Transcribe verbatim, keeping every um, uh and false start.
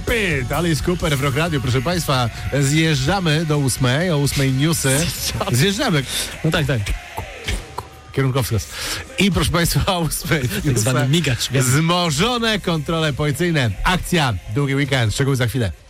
Cooper! Dalej jest Cooper w Rock Radio, proszę Państwa. Zjeżdżamy do ósmej, o ósmej newsy. Zjeżdżamy. No tak, tak. Kierunkowskaz. I proszę Państwa, o ósmej Tak zwany migacz. wzmożone kontrole policyjne. Akcja, długi weekend. Szczegóły za chwilę.